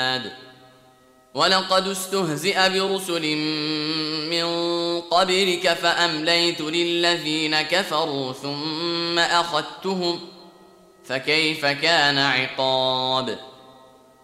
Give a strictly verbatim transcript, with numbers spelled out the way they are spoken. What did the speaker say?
ولقد استهزئ برسل من قبلك فأمليت للذين كفروا ثم أخذتهم فكيف كان عقاب